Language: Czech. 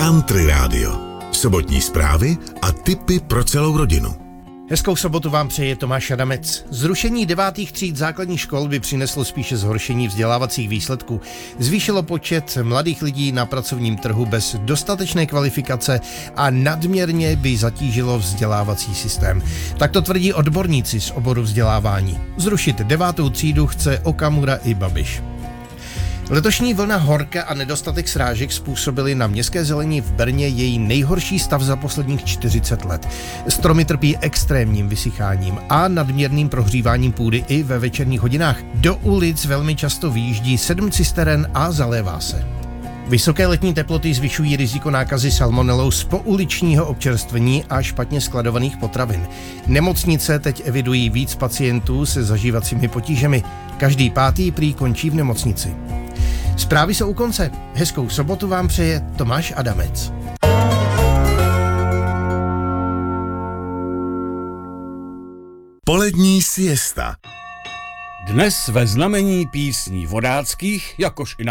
Country Radio. Sobotní zprávy a tipy pro celou rodinu. Hezkou sobotu vám přeje Tomáš Adamec. Zrušení 9. tříd základních škol by přineslo spíše zhoršení vzdělávacích výsledků. Zvýšilo počet mladých lidí na pracovním trhu bez dostatečné kvalifikace a nadměrně by zatížilo vzdělávací systém. Tak to tvrdí odborníci z oboru vzdělávání. Zrušit 9. třídu chce Okamura i Babiš. Letošní vlna horka a nedostatek srážek způsobily na městské zelení v Brně její nejhorší stav za posledních 40 let. Stromy trpí extrémním vysycháním a nadměrným prohříváním půdy i ve večerních hodinách. Do ulic velmi často vyjíždí 7 cisteren a zalévá se. Vysoké letní teploty zvyšují riziko nákazy salmonelou z pouličního občerstvení a špatně skladovaných potravin. Nemocnice teď evidují víc pacientů se zažívacími potížemi. Každý 5. prý končí v nemocnici. Zprávy jsou u konce. Hezkou sobotu vám přeje Tomáš Adamec. Polední siesta. Dnes ve znamení písní vodáckých, jakož i